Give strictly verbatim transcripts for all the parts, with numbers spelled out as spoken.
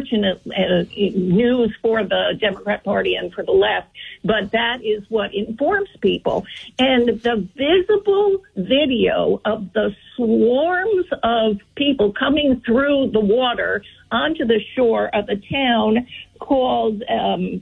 unfortunate uh, news for the Democrat Party and for the left, but that is what informs people. And the visible video of the swarms of people coming through the water onto the shore of a town called um,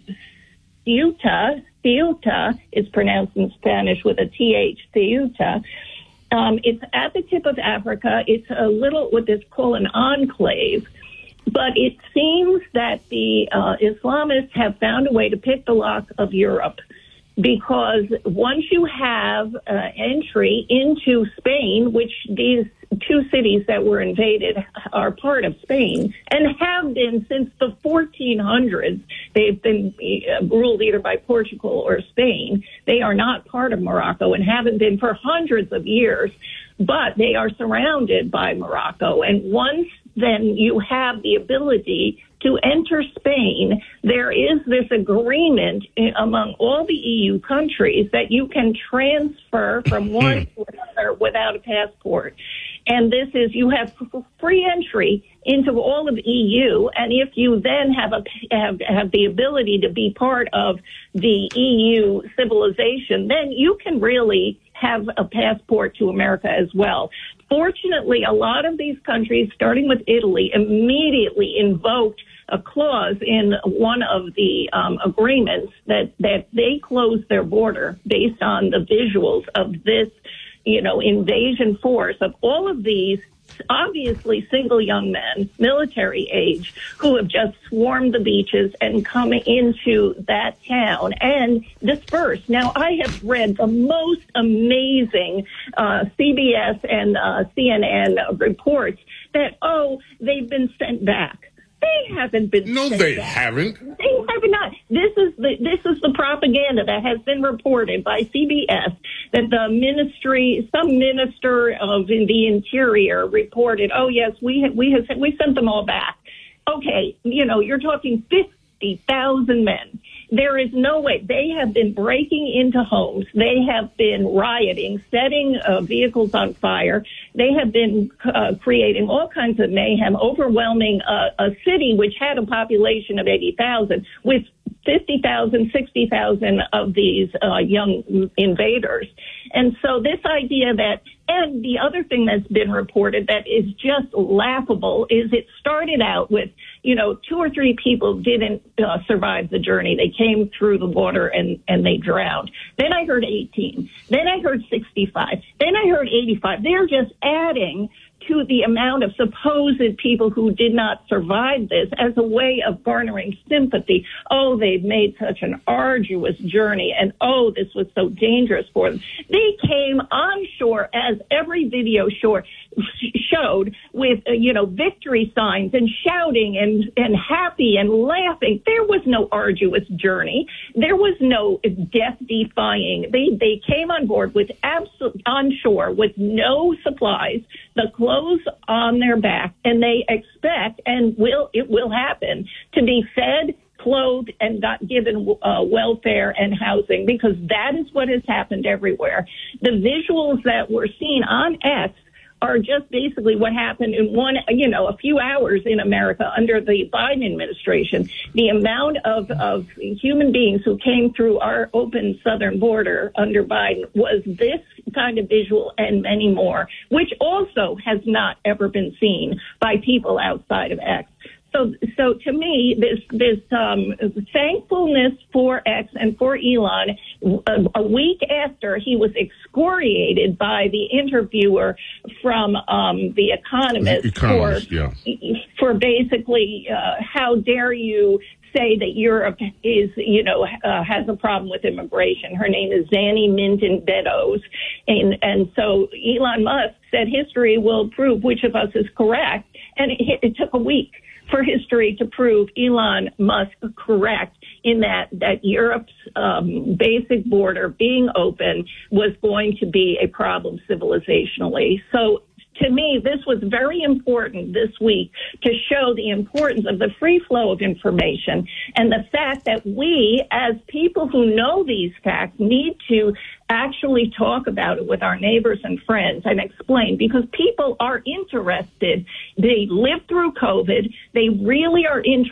Ceuta, Ceuta, it's pronounced in Spanish with a T H, Ceuta. Um, it's at the tip of Africa. It's a little, what is called an enclave. But it seems that the uh, Islamists have found a way to pick the lock of Europe, because once you have uh, entry into Spain, which these two cities that were invaded are part of Spain and have been since the fourteen hundreds, they've been uh, ruled either by Portugal or Spain. They are not part of Morocco and haven't been for hundreds of years, but they are surrounded by Morocco. And once then you have the ability to enter Spain, there is this agreement among all the E U countries that you can transfer from one to another without a passport. And this is, you have free entry into all of the E U, and if you then have a have, have the ability to be part of the E U civilization, then you can really have a passport to America as well. Fortunately, a lot of these countries, starting with Italy, immediately invoked a clause in one of the um, agreements that, that they closed their border based on the visuals of this, you know, invasion force of all of these obviously single young men, military age, who have just swarmed the beaches and come into that town and dispersed. Now, I have read the most amazing uh, C B S and uh, C N N reports that, oh, they've been sent back. They haven't been. No, sent they back. haven't. They have not. This is the this is the propaganda that has been reported by C B S that the ministry, some minister of the Interior, reported. Oh yes, we have, we have we sent them all back. Okay, you know, you're talking fifty thousand men. There is no way. They have been breaking into homes. They have been rioting, setting uh, vehicles on fire. They have been uh, creating all kinds of mayhem, overwhelming uh, a city which had a population of eighty thousand with fifty thousand, sixty thousand of these uh, young invaders. And so this idea that, and the other thing that's been reported that is just laughable is it started out with, you know, two or three people didn't uh, survive the journey. They came through the water and, and they drowned. Then I heard eighteen. Then I heard sixty-five. Then I heard eighty-five. They're just adding to the amount of supposed people who did not survive this as a way of garnering sympathy. Oh, they've made such an arduous journey, and oh, this was so dangerous for them. They came on shore, as every video shore showed, with, uh, you know, victory signs and shouting and, and happy and laughing. There was no arduous journey. There was no death-defying. They, they came on board with absolute, on shore with no supplies, the clothes on their back, and they expect, and will it will happen, to be fed, clothed, and got given uh, welfare and housing, because that is what has happened everywhere. The visuals that we're seeing on X are just basically what happened in one, you know, a few hours in America under the Biden administration. The amount of, of human beings who came through our open southern border under Biden was this kind of visual and many more, which also has not ever been seen by people outside of X. So, so to me, this this um, thankfulness for X and for Elon, a, a week after he was excoriated by the interviewer from um, The Economist, Economist for, yeah. for basically uh, how dare you say that Europe is, you know, uh, has a problem with immigration. Her name is Zanny Minton Beddoes. And, and so Elon Musk said history will prove which of us is correct. And it, it took a week for history to prove Elon Musk correct in that, that Europe's um, basic border being open was going to be a problem civilizationally. So to me, this was very important this week to show the importance of the free flow of information and the fact that we, as people who know these facts, need to actually talk about it with our neighbors and friends and explain, because people are interested. They lived through COVID. They really are interested.